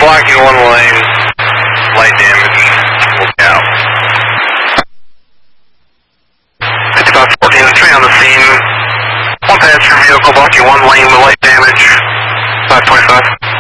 blocking one lane, light damage, look out. 5514, the train on the scene. One passenger vehicle blocking one lane with light damage, 525.